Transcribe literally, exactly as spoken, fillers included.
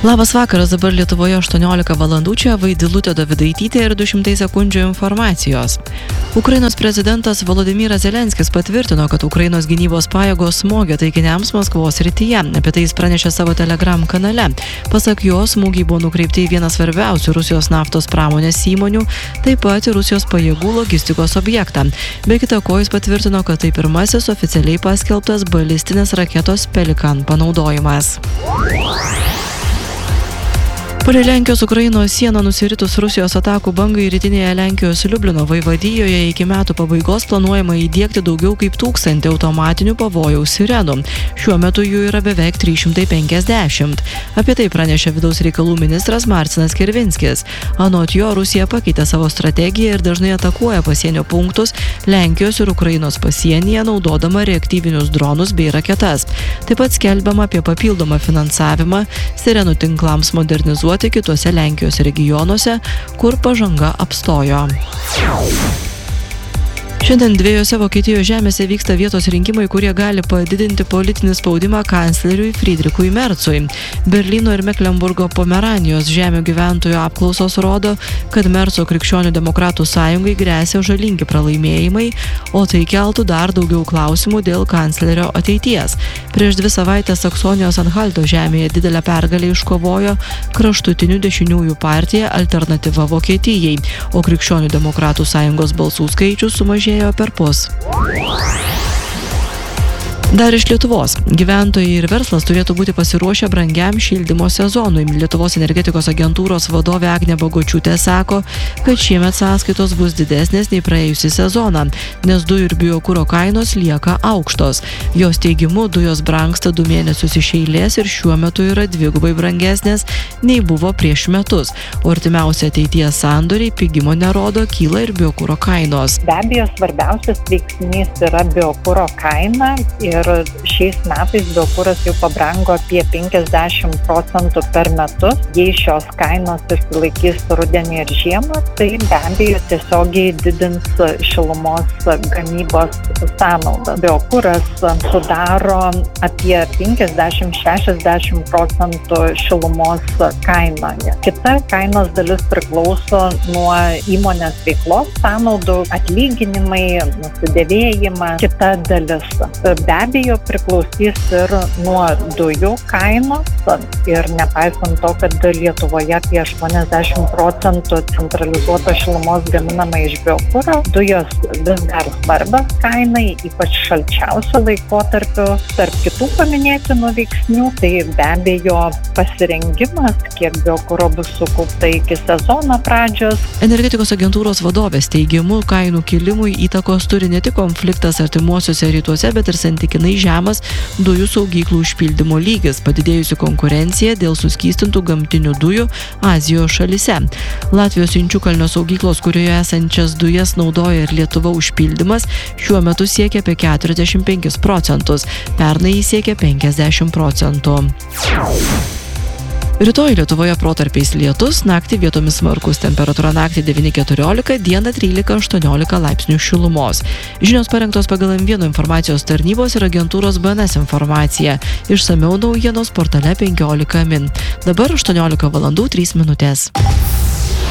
Labas vakaras, dabar Lietuvoje aštuoniolika valandų, čia Vaidilutė Dovidaitytė ir du šimtai sekundžių informacijos. Ukrainos prezidentas Volodymyras Zelenskis patvirtino, kad Ukrainos gynybos pajėgos smogė taikiniams Maskvos srityje. Apie tai jis pranešė savo Telegram kanale. Pasak jo, smūgiai buvo nukreipti į vieną svarbiausių Rusijos naftos pramonės įmonių, taip pat į Rusijos pajėgų logistikos objektą. Be kita ko, jis patvirtino, kad tai pirmasis oficialiai paskelbtas balistinės raketos Pelikan panaudojimas. Palei Lenkijos Ukrainos sieną nusiritus Rusijos atakų bangai rytinėje Lenkijos Liublino vaivadijoje iki metų pabaigos planuojama įdiegti daugiau kaip tūkstantį automatinių pavojaus sirenų. Šiuo metu jų yra beveik trys šimtai penkiasdešimt. Apie tai pranešė vidaus reikalų ministras Marcinas Kirvinskis. Anot jo, Rusija pakeitė savo strategiją ir dažnai atakuoja pasienio punktus Lenkijos ir Ukrainos pasienyje, naudodama reaktyvinius dronus bei raketas. Taip pat skelbiama apie papildomą finansavimą sirenų tinklams modernizuoti kitose Lenkijos regionuose, kur pažanga apstojo. Šiandien dviejose Vokietijos žemėse vyksta vietos rinkimai, kurie gali padidinti politinį spaudimą kancleriui Friedrichui Merzui. Berlyno ir Meklenburgo Pomeranijos žemių gyventojų apklausos rodo, kad Merzo krikščionių demokratų sąjungai gresia žalingi pralaimėjimai, o tai keltų dar daugiau klausimų dėl kanclerio ateities. Prieš dvi savaitės Saksonijos Anhalto žemėje didelę pergalę iškovojo kraštutinių dešiniųjų partija Alternatyva Vokietijai, o krikščionių demokratų sąjungos balsų skaičius sumažėjo perpus. Dar iš Lietuvos. Gyventojai ir verslas turėtų būti pasiruošę brangiam šildymo sezonui. Lietuvos energetikos agentūros vadovė Agnė Bagočiūtė sako, kad šiemet sąskaitos bus didesnės nei praėjusį sezoną, nes dujų ir biokuro kainos lieka aukštos. Jos teigimu, dujos brangsta du mėnesius iš eilės ir šiuo metu yra dvigubai brangesnės nei buvo prieš metus. O artimiausia ateities sandoriai pigimo nerodo, kyla ir biokuro kainos. Be abejo, svarbiausias veiksnys yra biokuro kaina ir Ir šiais metais biokuras jau pabrango apie penkiasdešimt procentų per metus. Jei šios kainos išsilaikys rudenį ir žiemą, tai be abejo tiesiogiai didins šilumos gamybos sąnaudą. Biokuras sudaro apie penkiasdešimt šešiasdešimt procentų šilumos kainoje. Kita kainos dalis priklauso nuo įmonės veiklos sąnaudų, atlyginimai, nusidėvėjimą, kita dalis. Be abejo priklausys ir nuo dujų kainos ir nepaisant to, kad Lietuvoje apie aštuoniasdešimt procentų centralizuotos šilumos gaminama iš biokuro, dujos vis dar svarbios kainai, ypač šalčiausiu laikotarpiu. Tarp kitų paminėtinų veiksnių, tai be abejo pasirengimas, kiek biokuro bus sukaupta iki sezono pradžios. Energetikos agentūros vadovės teigimu, kainų kilimui įtakos turi ne tik konfliktas artimuosiuose rytuose, bet ir santykinai žemas dujų saugyklų užpildymo lygis, padidėjusi konkurencija dėl suskystintų gamtinių dujų Azijos šalyse. Latvijos Inčiukalnio saugyklos, kurioje esančias dujas naudoja ir Lietuva, užpildymas šiuo metu siekia apie keturiasdešimt penkis procentus, pernai jis siekia penkiasdešimt procentų. Rytoj Lietuvoje protarpiais lietus, naktį vietomis smarkus, temperatūra naktį devyni keturiolika, dieną trylika aštuoniolika laipsnių šilumos. Žinios parengtos pagal M vienas informacijos tarnybos ir agentūros B N S informaciją. Išsamiau naujienos portale penkiolika min. Dabar aštuoniolika valandų trys minutės.